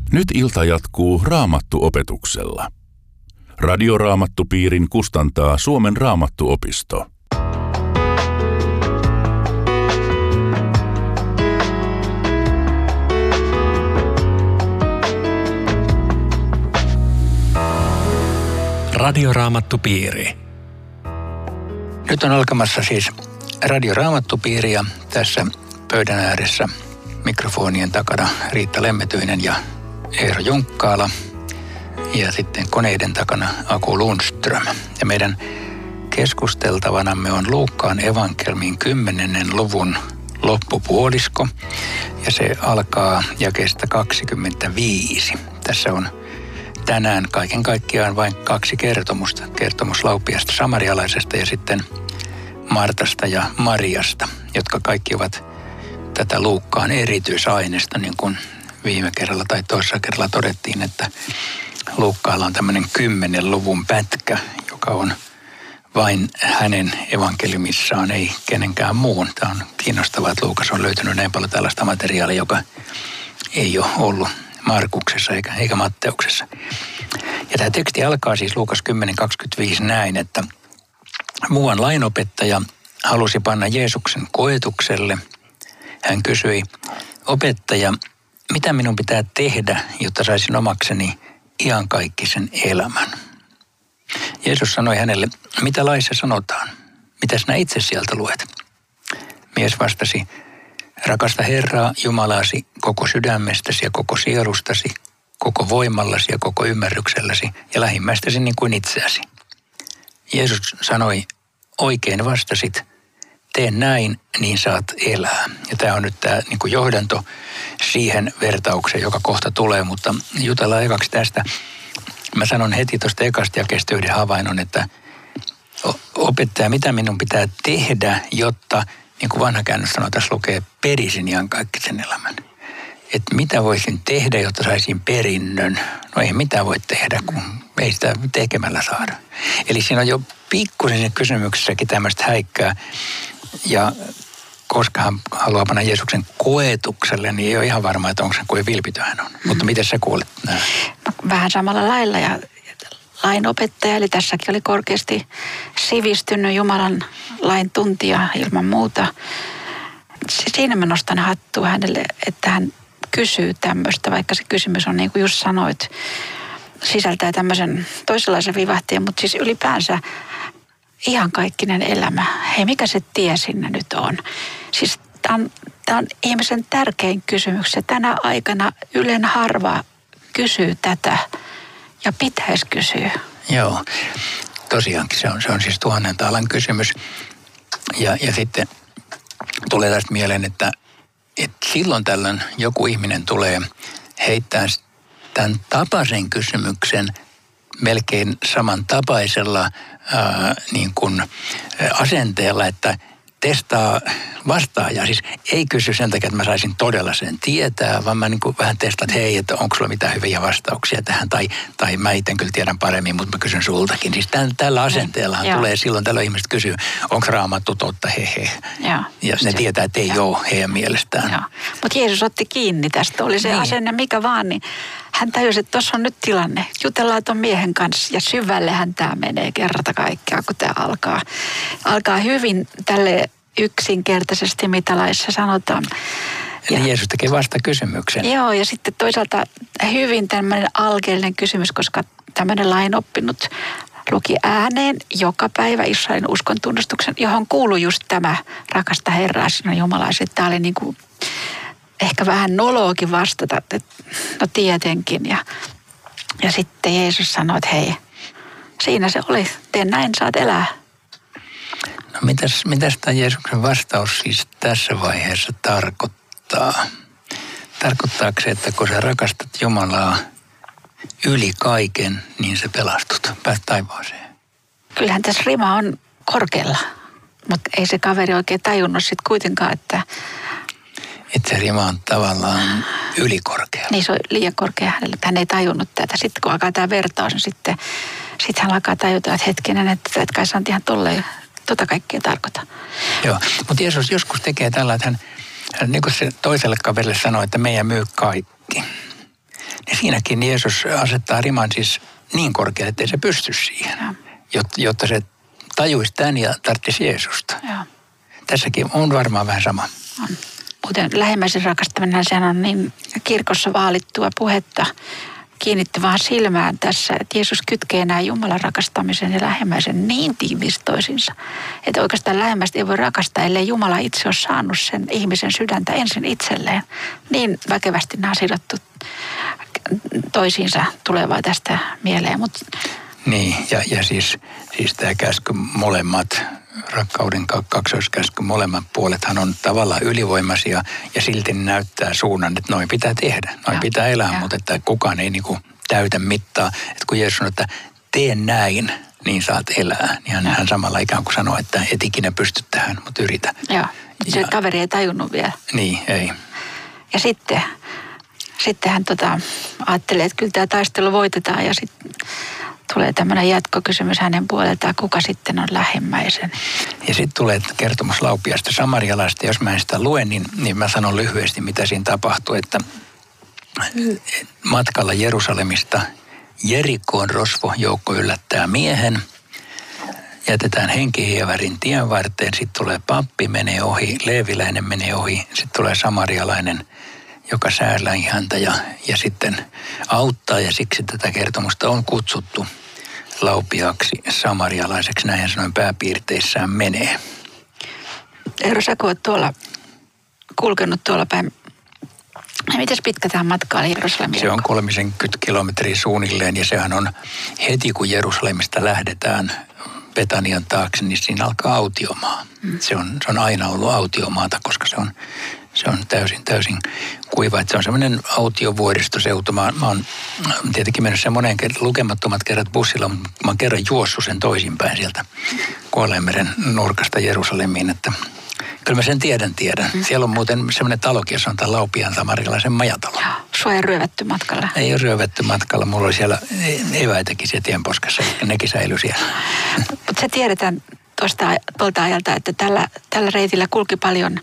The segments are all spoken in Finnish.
Nyt ilta jatkuu Raamattu-opetuksella. Radioraamattupiirin kustantaa Suomen Raamattuopisto. Radioraamattupiiri. Nyt on alkamassa siis Radioraamattupiiri ja tässä pöydän ääressä mikrofonien takana Riitta Lemmetyinen ja Eero Junkkaala ja sitten koneiden takana Aku Lundström. Ja meidän keskusteltavanamme on Luukkaan evankelmin 10. luvun loppupuolisko ja se alkaa jakeesta 25. Tässä on tänään kaiken kaikkiaan vain 2 kertomusta. Kertomus Laupiasta samarialaisesta ja sitten Martasta ja Mariasta, jotka kaikki ovat tätä Luukkaan erityisaineesta, niin kuin viime kerralla tai toisessa kerralla todettiin, että Luukkaalla on tämmöinen 10 luvun pätkä, joka on vain hänen evankeliumissaan, ei kenenkään muun. Tämä on kiinnostavaa, että Luukas on löytänyt näin paljon tällaista materiaalia, joka ei ole ollut Markuksessa eikä Matteuksessa. Ja tämä teksti alkaa siis Luukas 10.25 näin, että muuan lainopettaja halusi panna Jeesuksen koetukselle. Hän kysyi, opettaja, mitä minun pitää tehdä, jotta saisin omakseni iankaikkisen elämän? Jeesus sanoi hänelle, mitä laissa sanotaan? Mitä sinä itse sieltä luet? Mies vastasi, rakasta Herraa Jumalasi koko sydämestäsi ja koko sielustasi, koko voimallasi ja koko ymmärrykselläsi ja lähimmäistäsi niin kuin itseäsi. Jeesus sanoi, oikein vastasit, tee näin, niin saat elää. Ja tämä on nyt tämä niin kuin johdanto siihen vertaukseen, joka kohta tulee, mutta jutellaan ekaksi tästä. Mä sanon heti tuosta ekasta jakeesta yhden havainnon, että opettaja, mitä minun pitää tehdä, jotta, niin kuin vanha käännös sanoo, tässä lukee, perisin iankaikkisen elämän. Että mitä voisin tehdä, jotta saisin perinnön? No ei mitään voi tehdä, kun ei sitä tekemällä saada. Eli siinä on jo pikkuisen kysymyksessäkin tämmöistä häikkää. Ja koska hän haluaa panna Jeesuksen koetukselle, niin ei ole ihan varma, että onko se kuin vilpitön hän on. Mutta miten sä kuulet? No, vähän samalla lailla ja lainopettaja, eli tässäkin oli korkeasti sivistynyt Jumalan lain tuntija ilman muuta. Siinä mä nostan hattua hänelle, että hän kysyy tämmöistä, vaikka se kysymys on niin kuin just sanoit, sisältää tämmöisen toisenlaisen vivahteen, mutta siis ylipäänsä iankaikkinen elämä. Hei, mikä se tie sinne nyt on? Siis tämä on ihmisen tärkein kysymys. Tänä aikana Ylen harva kysyy tätä ja pitäisi kysyä. Joo, tosiaankin se on siis 1000 taalan kysymys. Ja sitten tulee tästä mieleen, että silloin tällöin joku ihminen tulee heittää tämän tapaisen kysymyksen melkein samantapaisella niin kuin asenteella, että testaa vastaajaa. Siis ei kysy sen takia, että mä saisin todella sen tietää, vaan mä niin kuin vähän testaan, että hei, että onko sulla mitään hyviä vastauksia tähän, tai mä itse kyllä tiedän paremmin, mutta mä kysyn sultakin. Siis tällä asenteellahan tulee silloin, tällöin ihmiset kysyy, onko Raamattu totta, he. Ja ne tietää, että ei ole heidän mielestään. Mutta Jeesus otti kiinni tästä, oli se asenne mikä vaan, niin hän tajusi, että tuossa on nyt tilanne. Jutellaan ton miehen kanssa ja syvällehän tämä menee kerta kaikkiaan, kun tämä alkaa hyvin tälle yksinkertaisesti, mitä laissa sanotaan. Eli Jeesus tekee vasta kysymyksen. Joo, ja sitten toisaalta hyvin tämmöinen alkeellinen kysymys, koska tämmöinen lainoppinut luki ääneen joka päivä Israelin uskontunnustuksen, johon kuului just tämä rakasta Herraa sinun Jumalasi. Tämä oli niin kuin ehkä vähän noloakin vastata, että no tietenkin. Ja sitten Jeesus sanoi, että hei, siinä se oli, tee näin, saat elää. No mitäs tämä Jeesuksen vastaus siis tässä vaiheessa tarkoittaa? Tarkoittaako se, että kun sä rakastat Jumalaa yli kaiken, niin sä pelastut, pääst taivaaseen? Kyllähän tässä rima on korkealla, mutta ei se kaveri oikein tajunnut sitten kuitenkaan, että se rima on tavallaan ylikorkealla. Niin se on liian korkea hänelle, että hän ei tajunnut tätä. Sitten kun alkaa tämä vertaus, niin sitten hän alkaa tajuta, että hetkinen, että kai sä on ihan tolleen tota kaikkea tarkoita. Joo, mutta Jeesus joskus tekee tällä, että hän niin kuin se toiselle kaverille sanoi, että meidän myy kaikki. Niin siinäkin Jeesus asettaa riman siis niin korkealle, ettei se pysty siihen, jotta se tajuisi tämän ja tarvitsisi Jeesusta. Ja. Tässäkin on varmaan vähän sama. On. Muuten lähimmäisen rakastaminen, sehän on niin kirkossa vaalittua puhetta. Kiinnitti vaan silmään tässä, että Jeesus kytkee nämä Jumalan rakastamisen ja lähimmäisen niin tiiviisti toisiinsa, että oikeastaan lähimmäistä ei voi rakastaa, ellei Jumala itse ole saanut sen ihmisen sydäntä ensin itselleen. Niin väkevästi nämä on sidottu toisiinsa, tulevaa tästä mieleen. Niin, ja siis tämä käsky molemmat, rakkauden kaksoiskäsky, molemmat puolethan on tavallaan ylivoimaisia ja silti näyttää suunnan, että noin pitää tehdä, noin pitää elää, mutta että kukaan ei niinku täytä mittaa. Että kun Jeesus sanoo, että tee näin, niin saat elää, niin hän samalla ikään kuin sanoo, että et ikinä pysty tähän, mutta yritä. Joo, se kaveri ei tajunnut vielä. Niin, ei. Ja sitten hän ajattelee, että kyllä tämä taistelu voitetaan ja sitten tulee tämmöinen jatkokysymys hänen puoleltaan, kuka sitten on lähimmäisen. Ja sitten tulee kertomus Laupiasta Samarialaista. Jos mä en sitä lue, niin mä sanon lyhyesti, mitä siinä tapahtui. Että matkalla Jerusalemista Jerikoon rosvojoukko yllättää miehen. Jätetään henkihievärin tien varteen. Sitten tulee pappi, menee ohi, leeviläinen menee ohi. Sitten tulee samarialainen, joka säällää häntä ja sitten auttaa. Ja siksi tätä kertomusta on kutsuttu Laupiaksi samarialaiseksi. Näin sanoin pääpiirteissään menee. Eero, sä kun oot kulkenut tuolla päin, mites pitkä tämä matka oli Jerusalemiin? Se on 30 kilometriä suunnilleen ja sehän on heti kun Jerusalemista lähdetään Betanian taakse, niin siinä alkaa autiomaa. Se on aina ollut autiomaata, koska se on täysin kuiva. Että se on semmoinen autiovuoristoseutu. Mä oon tietenkin mennyt sen lukemattomat kerrat bussilla, mutta mä oon kerran juossut sen toisinpäin sieltä Kuoleenmeren nurkasta Jerusalemiin, että kyllä mä sen tiedän. Siellä on muuten semmoinen talokin, jossa on tämä Laupian samarialaisen majatalo. Sua ei ryövätty matkalla? Ei ole ryövätty matkalla. Mulla oli siellä eväitäkin siellä tienposkassa ja nekin säilyi siellä. Mutta se tiedetään tuolta ajalta, että tällä reitillä kulki paljon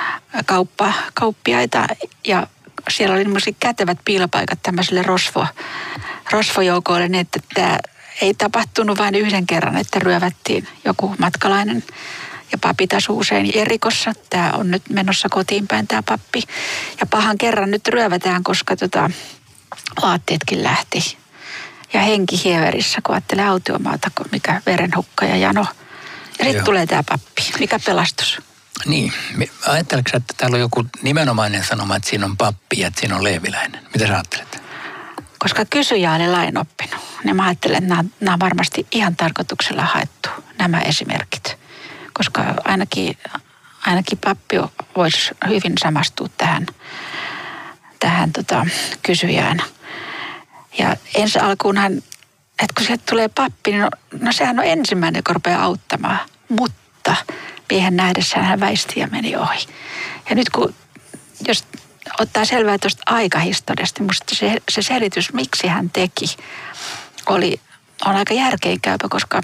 kauppiaita ja siellä oli semmoisia kätevät piilopaikat tämmöisille rosvojoukoille, niin että tämä ei tapahtunut vain yhden kerran, että ryövättiin joku matkalainen. Ja papit asuu usein Jerikossa. Tämä on nyt menossa kotiin päin tämä pappi. Ja pahan kerran nyt ryövätään, koska vaatteetkin lähti. Ja henki hieverissä, kun ajattelee autiomaata, mikä verenhukka ja jano. Ja sitten tulee tämä pappi. Mikä pelastus? Niin. Ajatteletko, että täällä on joku nimenomainen sanoma, että siinä on pappi ja että siinä on leeviläinen? Mitä sä ajattelet? Koska kysyjä oli lainoppinut, niin mä ajattelen, että nämä on varmasti ihan tarkoituksella haettu, nämä esimerkit. Koska ainakin pappi voisi hyvin samastua tähän kysyjään. Ja ensi alkuunhan, että kun sieltä tulee pappi, niin no sehän on ensimmäinen, joka rupeaa auttamaan. Mutta miehen nähdessään hän väisti ja meni ohi. Ja nyt jos ottaa selvää tuosta aikahistoriasta, niin musta se selitys, miksi hän teki, on aika järkeenkäypä,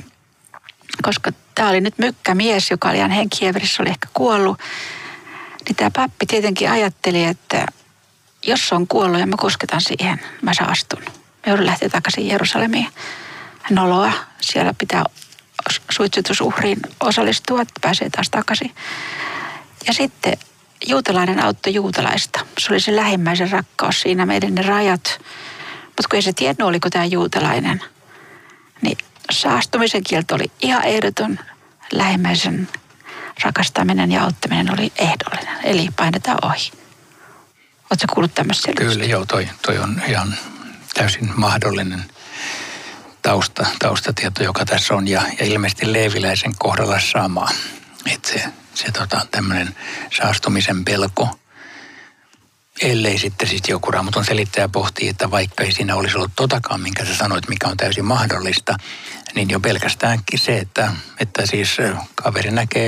koska tämä oli nyt mykkämies, joka oli ihan henkihieverissä, oli ehkä kuollut. Niin tämä pappi tietenkin ajatteli, että jos on kuollut ja mä kosketan siihen, mä saastun. Mä joudun lähteä takaisin Jerusalemiin. Noloa, siellä pitää suitsutusuhriin osallistua, että pääsee taas takaisin. Ja sitten juutalainen auttoi juutalaista. Se oli se lähimmäisen rakkaus siinä meidän ne rajat. Mutta kun ei se tiennyt, oliko tämä juutalainen, niin saastumisen kielto oli ihan ehdoton. Lähimmäisen rakastaminen ja auttaminen oli ehdollinen. Eli painetaan ohi. Oletko kuullut tämmöistä selvitystä? Kyllä, joo. Toi on ihan täysin mahdollinen taustatieto, joka tässä on. Ja ilmeisesti leeviläisen kohdalla sama. Että se tämmöinen saastumisen pelko. Ellei sitten joku Raamatun selittäjä pohtii, että vaikka ei siinä olisi ollut totakaan, minkä sä sanoit, mikä on täysin mahdollista, niin jo pelkästäänkin se, että siis kaveri näkee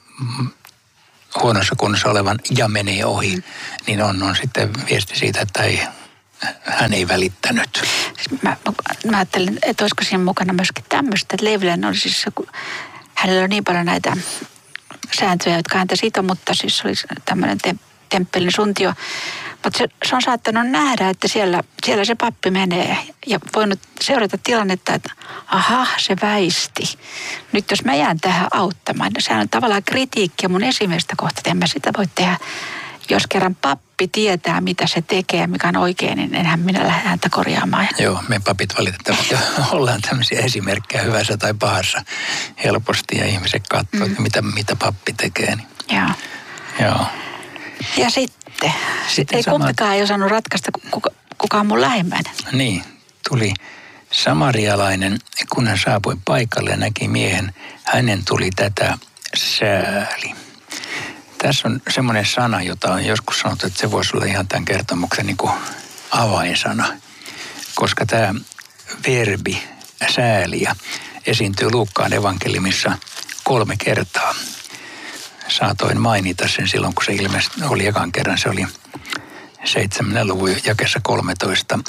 huonossa kunnossa olevan ja menee ohi, niin on sitten viesti siitä, että hän ei välittänyt. Mä ajattelin, että olisiko siinä mukana myöskin tämmöistä, että leeviläinen oli siis, hänellä on niin paljon näitä sääntöjä, jotka häntä sitoo, mutta siis oli tämmöinen temppelin suntio. Mutta se on saattanut nähdä, että siellä se pappi menee ja voinut seurata tilannetta, että aha, se väisti. Nyt jos mä jään tähän auttamaan, niin sehän on tavallaan kritiikkiä mun esimiestä kohtaan, että en mä sitä voi tehdä. Jos kerran pappi tietää, mitä se tekee, mikä on oikein, niin enhän minä lähde häntä korjaamaan. Joo, me papit valitettavasti ollaan tämmöisiä esimerkkejä hyvässä tai pahassa helposti ja ihmiset katsoo, mitä pappi tekee. Niin. Joo. Ja sitten ei kumpikaan ei osannut ratkaista, kuka on mun lähimmäinen. Niin, tuli samarialainen, kun hän saapui paikalle ja näki miehen, hänen tuli tätä sääli. Tässä on semmoinen sana, jota on joskus sanottu, että se voisi olla ihan tämän kertomuksen niin kuin avainsana, koska tämä verbi sääliä esiintyy Luukkaan evankeliumissa 3 kertaa. Saatoin mainita sen silloin, kun se ilmeisesti oli ekan kerran. Se oli 7. luvun jakeessa 13.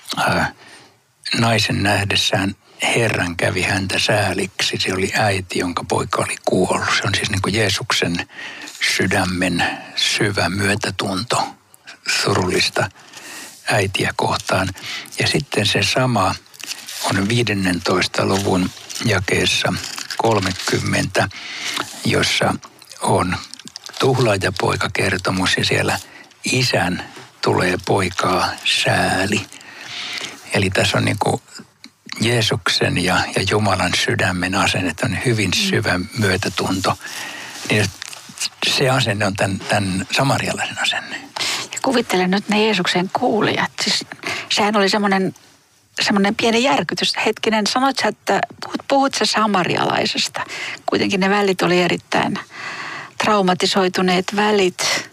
Naisen nähdessään Herran kävi häntä sääliksi. Se oli äiti, jonka poika oli kuollut. Se on siis niin kuin Jeesuksen sydämen syvä myötätunto surullista äitiä kohtaan. Ja sitten se sama on 15. luvun jakeessa 30, jossa on tuhlaajapoika-kertomus ja siellä isän tulee poikaa sääli. Eli tässä on niin kuin Jeesuksen ja Jumalan sydämen asenne, on hyvin syvä myötätunto. Niin se asenne on tämän samarialaisen asenne. Ja kuvittelen nyt ne Jeesuksen kuulijat. Siis, sehän oli semmoinen pieni järkytys. Hetkinen, sanoit sä, että puhut sä samarialaisesta. Kuitenkin ne välit oli erittäin traumatisoituneet välit,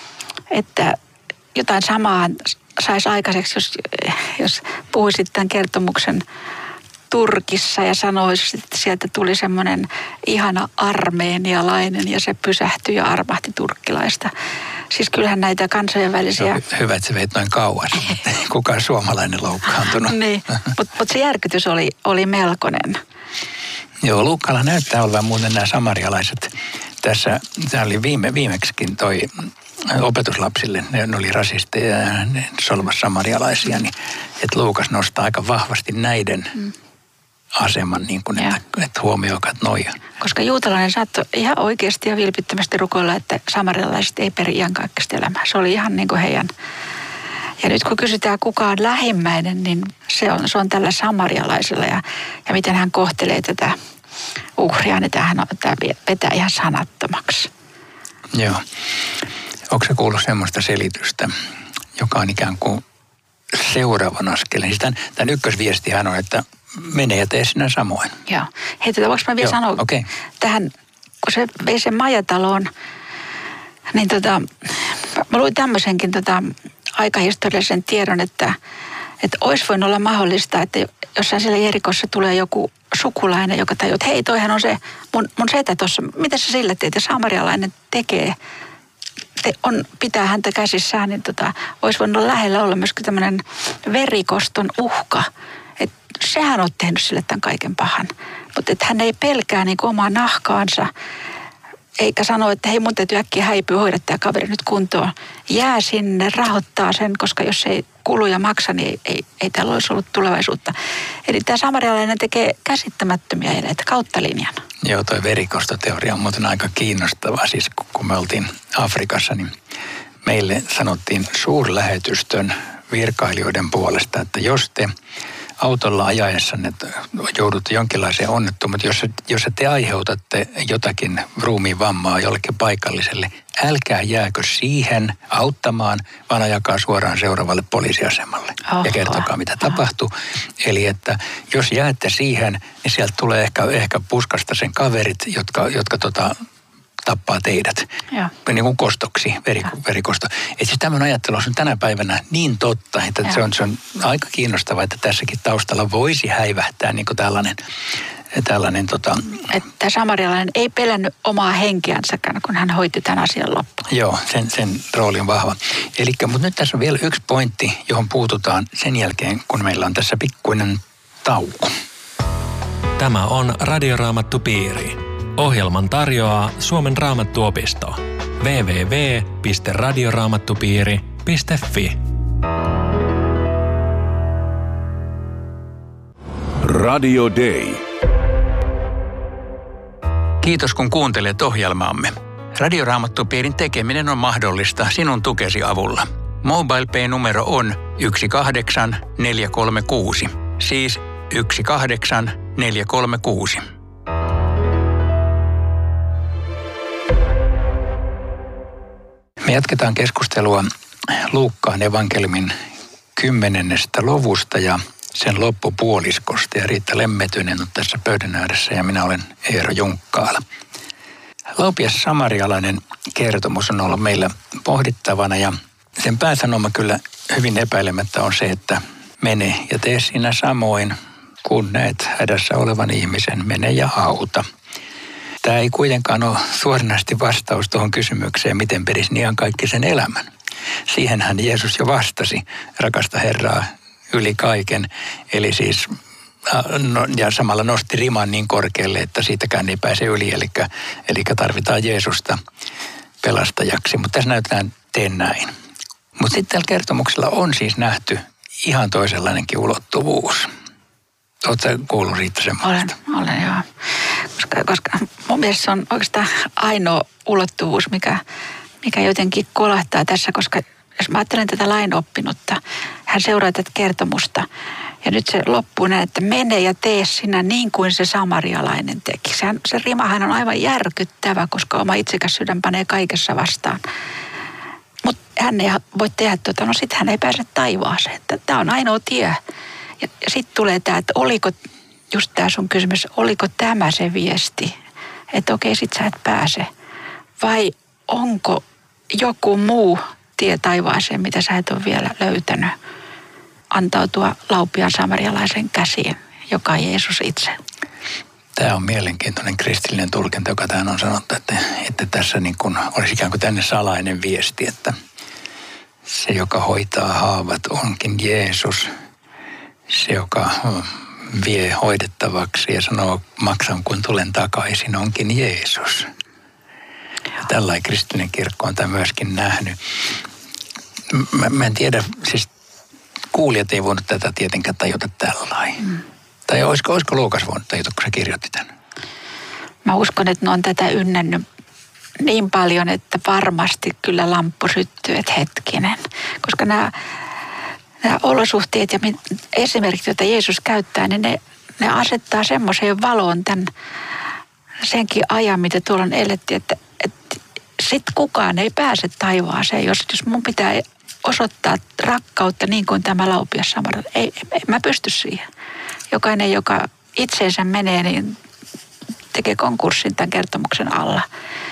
että jotain samaa saisi aikaiseksi, jos puhuisit tämän kertomuksen Turkissa ja sanoisit, että sieltä tuli semmoinen ihana armeenialainen ja se pysähtyi ja armahti turkkilaista. Siis kyllähän näitä kansainvälisiä... Hyvä, että sä veit noin kauas. Kukaan suomalainen loukkaantunut. Niin, mutta se järkytys oli melkoinen. Joo, Luukkaalla näyttää olevan muuten nämä samarialaiset. Tämä oli viimeksikin toi opetuslapsille, ne oli rasisteja ja ne solvasi samarialaisia, niin että Luukas nostaa aika vahvasti näiden aseman, niin kuin että huomioikat noja. Koska juutalainen saattoi ihan oikeasti ja vilpittömästi rukoilla, että samarialaiset ei peri iankaikkista elämää. Se oli ihan niin kuin heidän. Ja nyt kun kysytään kuka on lähimmäinen, niin se on tällä samarialaisella ja miten hän kohtelee tätä uhria, niin tämä vetää ihan sanattomaksi. Joo. Onko se kuullut semmoista selitystä, joka on ikään kuin seuraavan askeleen? Siis tämän ykkösviestihän on, että mene ja tee sinä samoin. Joo. Hei, voinko mä vielä sanoa tähän, kun se vei sen majataloon, niin mä luin tämmöisenkin aikahistoriallisen tiedon, että olisi voinut olla mahdollista, että jossain siellä Jerikossa tulee joku sukulainen, joka tajuu, että hei, toihan on se mun setä tuossa, mitä sä sillä teet? Ja samarialainen tekee, pitää häntä käsissään, niin olisi voinut olla lähellä olla myöskin tämmöinen verikoston uhka. Että sehän on tehnyt sille tämän kaiken pahan. Mutta että hän ei pelkää niin kuin omaa nahkaansa, eikä sano, että hei, mun täytyy äkkiä häipyä, hoida tämä kaveri nyt kuntoon. Jää sinne, rahoittaa sen, koska jos ei kuluja maksa, niin ei tällä olisi ollut tulevaisuutta. Eli tämä samarialainen tekee käsittämättömiä eleitä kautta linjan. Joo, toi verikostoteoria on muuten aika kiinnostava. Siis kun me oltiin Afrikassa, niin meille sanottiin suurlähetystön virkailijoiden puolesta, että jos te autolla ajaessanne joudutte jonkinlaiseen onnettomuuteen, jos te aiheutatte jotakin ruumiin vammaa jollekin paikalliselle, älkää jääkö siihen auttamaan, vaan ajakaa suoraan seuraavalle poliisiasemalle ja kertokaa, mitä tapahtuu. Eli että jos jäätte siihen, niin sieltä tulee ehkä puskasta sen kaverit, jotka tappaa teidät. Joo. Niin kuin kostoksi, verikosto. Että siis tämmöinen ajattelu on tänä päivänä niin totta, että se on aika kiinnostavaa, että tässäkin taustalla voisi häivähtää niin kuin tällainen Että samarialainen ei pelännyt omaa henkeänsäkään, kun hän hoiti tämän asian loppuun. Joo, sen rooli on vahva. Mutta nyt tässä on vielä yksi pointti, johon puututaan sen jälkeen, kun meillä on tässä pikkuinen tauko. Tämä on Radio Raamattupiiri. Ohjelman tarjoaa Suomen Raamattuopisto. www.radioraamattupiiri.fi. Radio Day. Kiitos kun kuuntelet ohjelmaamme. Radioraamattupiirin tekeminen on mahdollista sinun tukesi avulla. MobilePay-numero on 18436. Siis 18436. Me jatketaan keskustelua Luukkaan evankeliumin 10. luvusta ja sen loppupuoliskosta. Ja Riitta Lemmetyinen on tässä pöydän ääressä ja minä olen Eero Junkkaala. Laupias samarialainen kertomus on ollut meillä pohdittavana ja sen pääsanoma kyllä hyvin epäilemättä on se, että mene ja tee sinä samoin, kun näet hädässä olevan ihmisen, mene ja auta. Tämä ei kuitenkaan ole suoranaisesti vastaus tuohon kysymykseen, miten perisi iankaikkisen elämän. Siihenhän Jeesus jo vastasi, rakasta Herraa yli kaiken, eli siis ja samalla nosti riman niin korkealle, että siitäkään ei pääse yli, eli tarvitaan Jeesusta pelastajaksi. Mutta tässä näytetään, tee näin. Mutta sitten tällä kertomuksella on siis nähty ihan toisenlainenkin ulottuvuus. Oletko kuullut Riitta semmoista? Olen joo. Koska mun mielestä se on oikeastaan ainoa ulottuvuus, mikä jotenkin kolahtaa tässä, koska jos mä ajattelen tätä lainoppinutta, hän seuraa tätä kertomusta ja nyt se loppuu näin, että mene ja tee sinä niin kuin se samarialainen teki. Se rimahan on aivan järkyttävä, koska oma itsekäs sydän panee kaikessa vastaan. Mutta hän ei voi tehdä no sitten hän ei pääse taivaaseen. Tämä on ainoa tie. Ja sitten tulee tämä, että oliko, just tämä sun kysymys, oliko tämä se viesti, että okei, sit sä et pääse. Vai onko joku muu tie taivaaseen, mitä sä et ole vielä löytänyt, antautua laupiaan samarialaisen käsiin, joka on Jeesus itse? Tämä on mielenkiintoinen kristillinen tulkinta, joka tähän on sanottu, että tässä niin kuin olisi ikään kuin tänne salainen viesti, että se, joka hoitaa haavat, onkin Jeesus. Se, joka vie hoidettavaksi ja sanoo, maksan kun tulen takaisin, onkin Jeesus. Ja tällainen kristillinen kirkko on tämä myöskin nähnyt. Mä en tiedä, siis kuulijat ei voinut tätä tietenkään tajuta tällainen. Tai olisiko Luukas voinut tajuta, kun se kirjoitti tämän? Mä uskon, että ne on tätä ynnännyt niin paljon, että varmasti kyllä lamppu syttyy, että hetkinen. Koska nämä olosuhteet ja esimerkiksi, joita Jeesus käyttää, niin ne asettaa semmoiseen valoon senkin ajan, mitä tuolla on eletty, että sitten kukaan ei pääse taivaaseen, jos mun pitää osoittaa rakkautta niin kuin tämä laupias samarialainen. Ei mä pysty siihen. Jokainen, joka itseensä menee, niin tekee konkurssin tämän kertomuksen alla.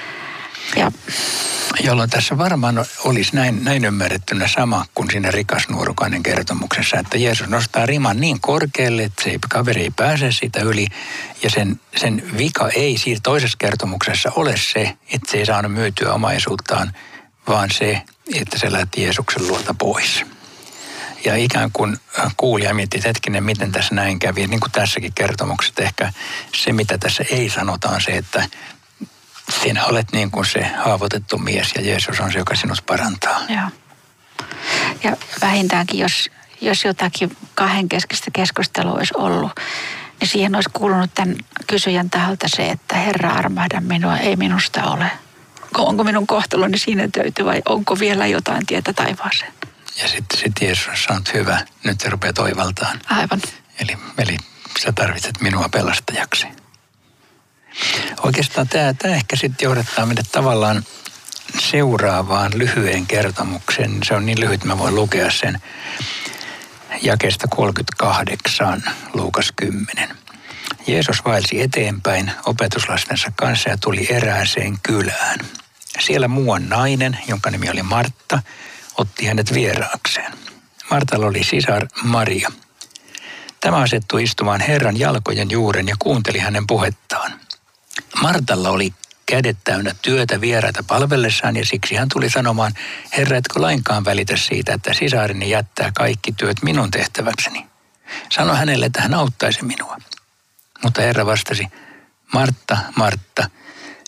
Jolloin tässä varmaan olisi näin ymmärrettynä sama kuin siinä Rikas nuorukainen kertomuksessa, että Jeesus nostaa riman niin korkealle, että kaveri ei pääse siitä yli. Ja sen vika ei siinä toisessa kertomuksessa ole se, että se ei saanut myytyä omaisuuttaan, vaan se, että se lähti Jeesuksen luolta pois. Ja ikään kuin kuulija miettii, että hetkinen, miten tässä näin kävi. Niin kuin tässäkin kertomuksessa ehkä se, mitä tässä ei sanota, on se, että sinä olet niin kuin se haavoitettu mies ja Jeesus on se, joka sinut parantaa. Joo. Ja vähintäänkin, jos jotakin kahdenkeskistä keskustelua olisi ollut, niin siihen olisi kuulunut tämän kysyjän taholta se, että Herra armahda minua, ei minusta ole. Onko minun kohtaloni siinä töyty vai onko vielä jotain tietä taivaaseen? Ja sitten Jeesus on hyvä, nyt se rupeaa toivaltaan. Aivan. Eli sä tarvitset minua pelastajaksi. Oikeastaan tämä ehkä sitten johdattaa meidät tavallaan seuraavaan lyhyen kertomuksen. Se on niin lyhyt, mä voin lukea sen jakeesta 38, Luukas 10. Jeesus vaelsi eteenpäin opetuslastensa kanssa ja tuli erääseen kylään. Siellä muuan nainen, jonka nimi oli Martta, otti hänet vieraakseen. Martalla oli sisar Maria. Tämä asettui istumaan Herran jalkojen juuren ja kuunteli hänen puhettaan. Martalla oli kädet täynnä työtä vieraita palvellessaan ja siksi hän tuli sanomaan, Herra, etkö lainkaan välitä siitä, että sisarini jättää kaikki työt minun tehtäväkseni. Sano hänelle, että hän auttaisi minua. Mutta Herra vastasi, Martta, Martta,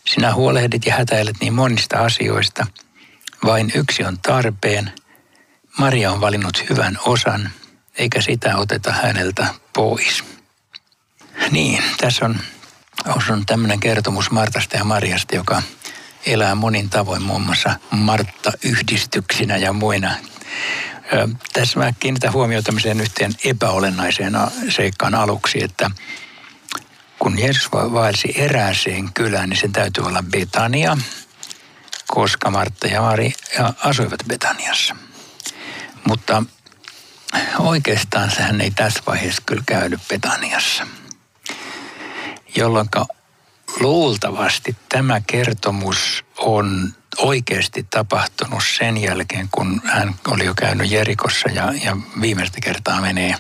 Sinä huolehdit ja hätäilet niin monista asioista. Vain yksi on tarpeen. Maria on valinnut hyvän osan, eikä sitä oteta häneltä pois. Niin, tässä on tämmöinen kertomus Martasta ja Mariasta, joka elää monin tavoin, muun muassa Martta-yhdistyksinä ja muina. Tässä mä kiinnitän huomioon tämmöiseen yhteen epäolennaiseen seikkaan aluksi, että kun Jeesus vaelsi erääseen kylään, niin sen täytyy olla Betania, koska Martta ja Maria asuivat Betaniassa. Mutta oikeastaan hän ei tässä vaiheessa kyllä käynyt Betaniassa, jolloin luultavasti tämä kertomus on oikeasti tapahtunut sen jälkeen, kun hän oli jo käynyt Jerikossa ja viimeistä kertaa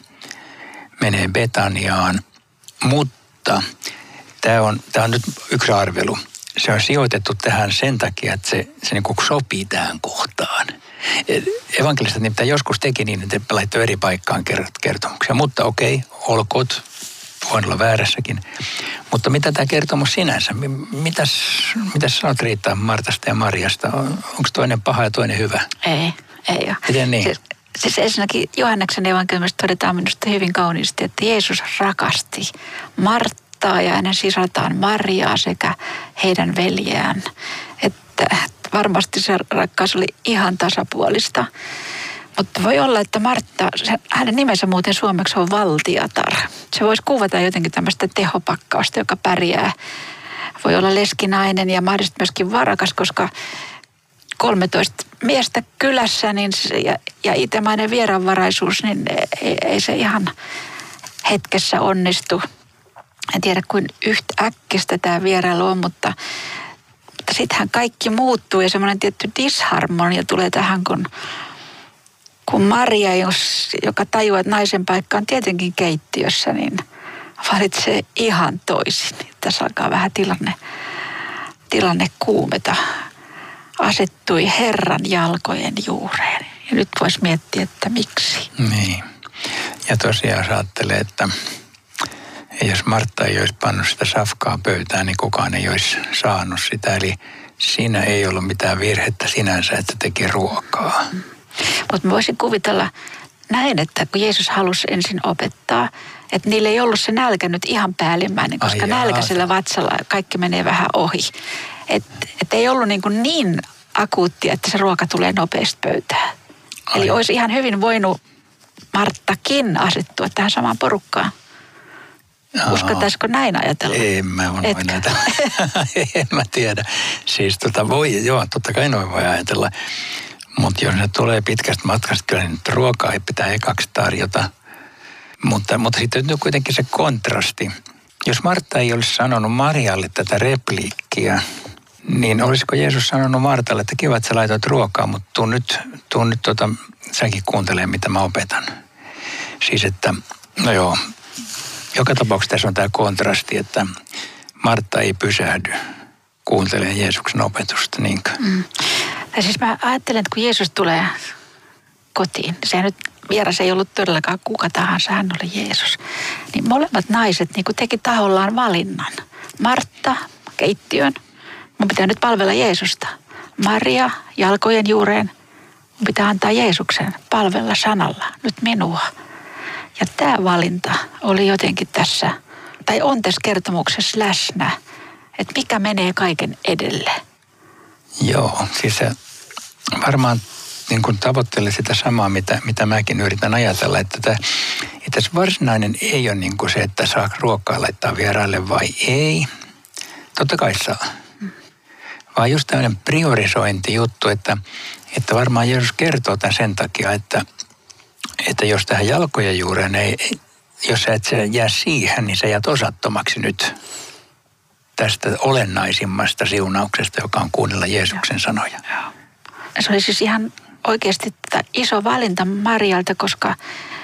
menee Betaniaan. Mutta tämä on nyt yksi arvelu. Se on sijoitettu tähän sen takia, että se niin kuin sopii tähän kohtaan. Evankelistat nimittäin joskus teki niin, että laittoi eri paikkaan kertomuksia. Mutta okei, olkoot, voin olla väärässäkin. Mutta mitä tämä kertomus sinänsä? Mitäs sanot Riitta Martasta ja Mariasta? Onko toinen paha ja toinen hyvä? Ei ole. Miten niin? Siis ensinnäkin Johanneksen evankeliumista todetaan minusta hyvin kauniisti, että Jeesus rakasti Marttaa ja hänen sisartaan Mariaa sekä heidän veljeään. Että varmasti se rakkaus oli ihan tasapuolista. Mutta voi olla, että Martta, hänen nimensä muuten suomeksi on valtiatar. Se voisi kuvata jotenkin tämmöistä tehopakkausta, joka pärjää. Voi olla leskinainen ja mahdollisesti myöskin varakas, koska 13 miestä kylässä niin ja itsemäinen vieraanvaraisuus, niin ei se ihan hetkessä onnistu. En tiedä, kuin yhtäkkistä tämä vierailu on, mutta sittenhän kaikki muuttuu ja semmoinen tietty disharmonia tulee tähän, kun Maria, joka tajuaa, että naisen paikka on tietenkin keittiössä, niin valitsee ihan toisin. Tässä alkaa vähän tilanne kuumeta. Asettui Herran jalkojen juureen. Ja nyt voisi miettiä, että miksi. Niin. Ja tosiaan ajattelee, että jos Martta ei olisi pannut sitä safkaa pöytään, niin kukaan ei olisi saanut sitä. Eli siinä ei ollut mitään virhettä sinänsä, että teki ruokaa. Mutta mä voisin kuvitella näin, että kun Jeesus halusi ensin opettaa, että niillä ei ollut se nälkä nyt ihan päällimmäinen, koska nälkäisellä vatsalla kaikki menee vähän ohi. Että ei ollut niin akuuttia, että se ruoka tulee nopeasti pöytään. Eli olisi ihan hyvin voinut Marttakin asettua tähän samaan porukkaan. Uskottaisiko näin ajatella? En mä voi näitä. En mä tiedä. Siis totta kai noin voi ajatella. Mutta jos ne tulee pitkästä matkasta, kyllä niin ruokaa ei pitää ekaksi tarjota. Mutta sitten on kuitenkin se kontrasti. Jos Martta ei olisi sanonut Marialle tätä repliikkiä, niin olisiko Jeesus sanonut Martalle, että kiva, että sä laitoit ruokaa, mutta tuu nyt säkin kuuntelemaan, mitä mä opetan. Siis että, no joo, joka tapauksessa tässä on tämä kontrasti, että Martta ei pysähdy kuuntelemaan Jeesuksen opetusta, niinkö? Ja siis mä ajattelen, että kun Jeesus tulee kotiin, sehän nyt vieras ei ollut todellakaan kuka tahansa, hän oli Jeesus. Niin molemmat naiset niin kuin teki tahollaan valinnan. Martta keittiön, mun pitää nyt palvella Jeesusta. Maria jalkojen juureen, mun pitää antaa Jeesuksen palvella sanalla, nyt minua. Ja tämä valinta oli jotenkin tässä, tai on tässä kertomuksessa läsnä, että mikä menee kaiken edelle. Joo, siis se varmaan niin kuin tavoittelee sitä samaa, mitä mäkin yritän ajatella, että itse varsinainen ei ole niin kuin se, että saa ruokaa laittaa vieraille vai ei. Totta kai saa. Vaan just tämmöinen priorisointijuttu, että varmaan Jeesus kertoo tämän sen takia, että jos tähän jalkojen juureen jos sä et jää siihen, niin sä jäät osattomaksi nyt tästä olennaisimmasta siunauksesta, joka on kuunnella Jeesuksen sanoja. Se oli siis ihan oikeasti iso valinta Marialta, koska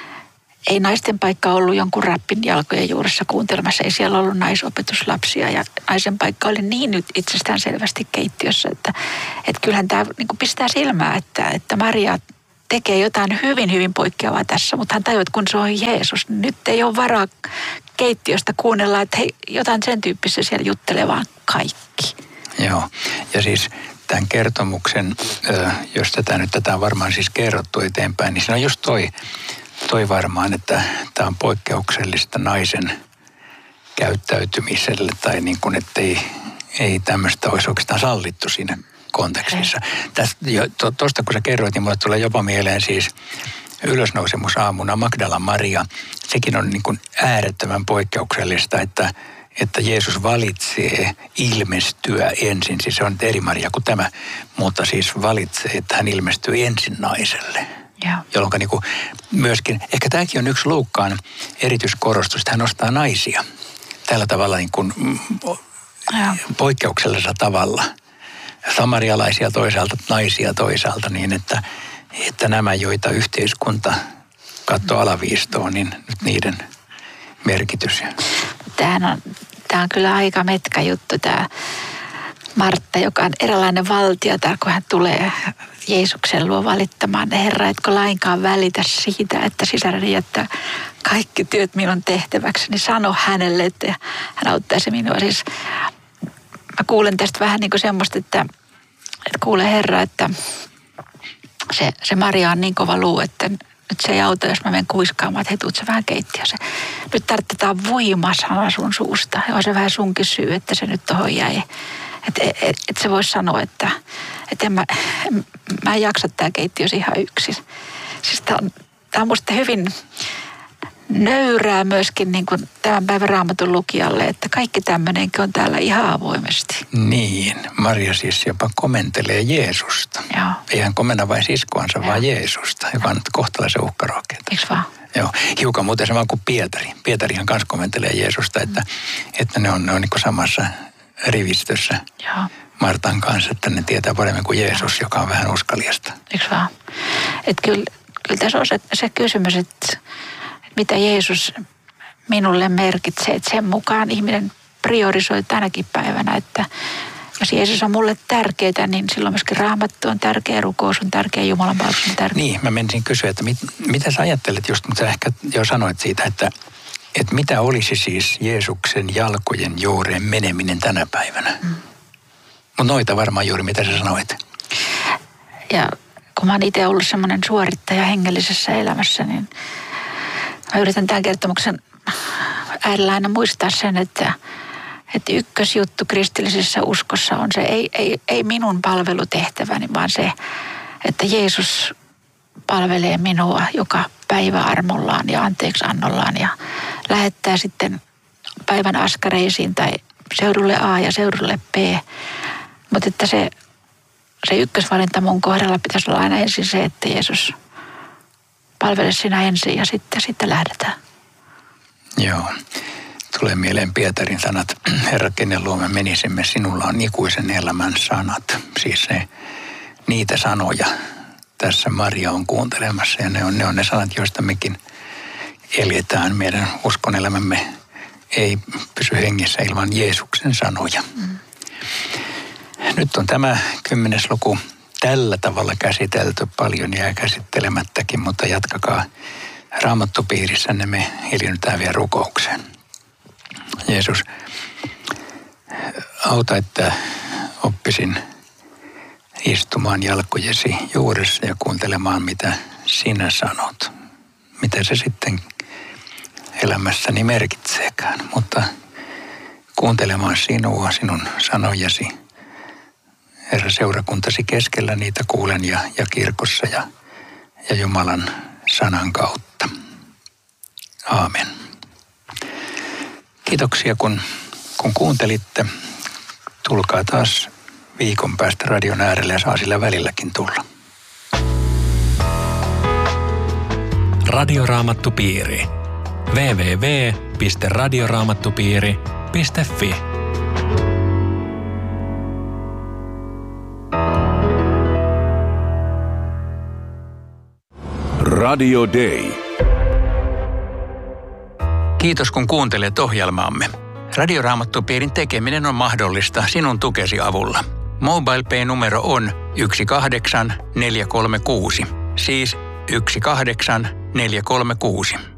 ei naisten paikka ollut jonkun räppin jalkojen juuressa kuuntelemassa. Ei siellä ollut naisopetuslapsia ja naisen paikka oli niin nyt itsestään selvästi keittiössä, että kyllähän tämä niin kuin pistää silmää, että Maria tekee jotain hyvin, hyvin poikkeavaa tässä, mutta hän tajuaa, että kun se on Jeesus, niin nyt ei ole varaa keittiöstä kuunnella, että hei, jotain sen tyyppistä siellä juttelee vaan kaikki. Joo, ja siis tämän kertomuksen, jos tätä on varmaan siis kerrottu eteenpäin, niin se on just toi varmaan, että tämä on poikkeuksellista naisen käyttäytymiselle tai niin kuin, että ei tämmöistä olisi oikeastaan sallittu siinä kontekstissa. Tuosta kun sä kerroit, niin mulle tulee jopa mieleen siis ylösnousemusaamuna Magdalan Maria. Sekin on niin kuin äärettömän poikkeuksellista, että Jeesus valitsee ilmestyä ensin. Siis se on eri Maria kuin tämä, mutta siis valitsee, että hän ilmestyy ensin naiselle. Jolloin niin kuin myöskin, ehkä tämäkin on yksi Luukkaan erityiskorostus, että hän nostaa naisia tällä tavalla niin kuin poikkeuksellisella tavalla. Samarialaisia toisaalta, naisia toisaalta, niin että nämä, joita yhteiskunta katsoo alaviistoon, niin nyt niiden merkitys. Tämä on kyllä aika metkä juttu, tämä Martta, joka on eräänlainen valtiatar, kun hän tulee Jeesuksen luo valittamaan. Herra, etkö lainkaan välitä siitä, että sisareni jättää kaikki työt minun tehtäväkseni. Sano hänelle, että hän auttaisi minua. Siis mä kuulen tästä vähän niin kuin semmoista, että kuule Herra, että se Maria on niin kova luu, että nyt se ei auta, jos mä menen kuiskaamaan, että tuut sä vähän keittiössä. Nyt tarvitaan voimasana sun suusta. Ja on se vähän sunkin syy, että se nyt tohon jäi. Että se voisi sanoa, että mä en jaksa tää keittiössä ihan yksin. Siis tää on musta hyvin nöyrää myöskin niin kuin tämän päivän Raamatun lukijalle, että kaikki tämmöinenkin on täällä ihan avoimesti. Niin, Maria siis jopa komentelee Jeesusta. Joo. Ei hän komenna vain siskoansa, vaan Jeesusta, joka on kohtalaisen uhkarohkeata. Eikö vaan? Joo, hiukan muuten sama kuin Pietari. Pietarihan kanssa komentelee Jeesusta, että ne on niin kuin samassa rivistössä Martan kanssa, että ne tietää paremmin kuin Jeesus, joka on vähän uskaliasta. Eikö vaan? Että kyllä tässä on se kysymys, että mitä Jeesus minulle merkitsee, että sen mukaan ihminen priorisoi tänäkin päivänä, että jos Jeesus on mulle tärkeää, niin silloin myöskin Raamattu on tärkeä, rukous on tärkeä, Jumalan palvelus on tärkeä. Niin, mä menisin kysyä, että mitä sä ajattelet just, mutta sä ehkä jo sanoit siitä, että mitä olisi siis Jeesuksen jalkojen juureen meneminen tänä päivänä? Mutta noita varmaan juuri, mitä sä sanoit. Ja kun mä oon itse ollut semmoinen suorittaja hengellisessä elämässä, niin mä yritän tämän kertomuksen äärellä aina muistaa sen, että ykkösjuttu kristillisessä uskossa on se, ei minun palvelutehtäväni, vaan se, että Jeesus palvelee minua joka päivä armollaan ja anteeksiannollaan ja lähettää sitten päivän askareisiin tai seudulle A ja seudulle B. Mutta että se ykkösvalinta mun kohdalla pitäisi olla aina ensin se, että Jeesus palvele sinä ensin ja sitten lähdetään. Joo. Tulee mieleen Pietarin sanat, Herra, kenen luo me menisimme, sinulla on ikuisen elämän sanat. Siis niitä sanoja tässä Maria on kuuntelemassa ja ne on ne sanat, joista mekin eletään. Meidän uskonelämämme ei pysy hengissä ilman Jeesuksen sanoja. Nyt on tämä 10. luku tällä tavalla käsitelty, paljon jää käsittelemättäkin, mutta jatkakaa Raamattupiirissänne, me hiljennytään vielä rukoukseen. Jeesus, auta, että oppisin istumaan jalkojesi juuressa ja kuuntelemaan, mitä sinä sanot. Mitä se sitten elämässäni merkitseekään, mutta kuuntelemaan sinua, sinun sanojasi. Herra, seurakuntasi keskellä niitä kuulen ja kirkossa ja Jumalan sanan kautta. Aamen. Kiitoksia, kun kuuntelitte. Tulkaa taas viikon päästä radion äärelle ja saa sillä välilläkin tulla. Radioraamattupiiri. www.radioraamattupiiri.fi Radio Day. Kiitos, kun kuuntelet ohjelmaamme. Radioraamattupiirin tekeminen on mahdollista sinun tukesi avulla. MobilePay-numero on 18436, siis 18436.